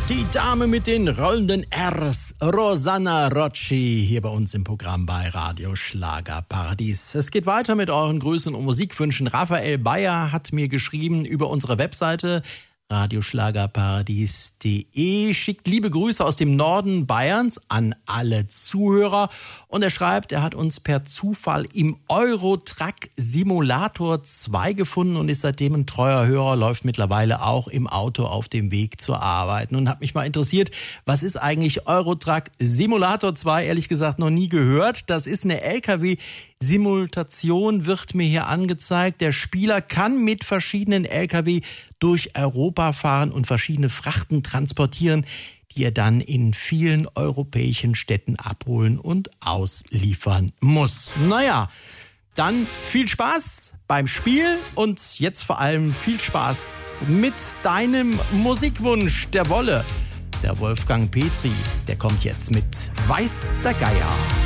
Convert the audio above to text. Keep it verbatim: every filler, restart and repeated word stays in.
Die Dame mit den rollenden R's, Rosanna Rocci, hier bei uns im Programm bei Radio Schlagerparadies. Es geht weiter mit euren Grüßen und Musikwünschen. Raphael Bayer hat mir geschrieben über unsere Webseite radioschlagerparadies punkt de, schickt liebe Grüße aus dem Norden Bayerns an alle Zuhörer und er schreibt, er hat uns per Zufall im Eurotruck Simulator zwei gefunden und ist seitdem ein treuer Hörer, läuft mittlerweile auch im Auto auf dem Weg zur Arbeit. Nun hat mich mal interessiert, was ist eigentlich Eurotruck Simulator zwei? Ehrlich gesagt noch nie gehört. Das ist eine L K W-Simulation, wird mir hier angezeigt. Der Spieler kann mit verschiedenen L K W durch Europa fahren und verschiedene Frachten transportieren, die er dann in vielen europäischen Städten abholen und ausliefern muss. Naja, dann viel Spaß beim Spiel und jetzt vor allem viel Spaß mit deinem Musikwunsch, der Wolle. Der Wolfgang Petri, der kommt jetzt mit Weiß der Geier.